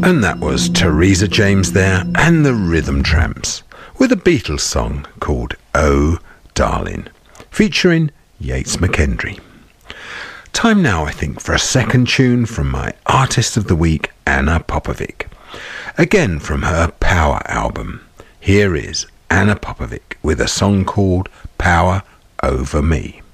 And that was Teresa James there and the Rhythm Tramps with a Beatles song called Oh Darling, featuring Yates McKendry. Time now, I think, for a second tune from my Artist of the Week, Anna Popovic. Again from her Power album. Here is Anna Popovic with a song called Power Over Me.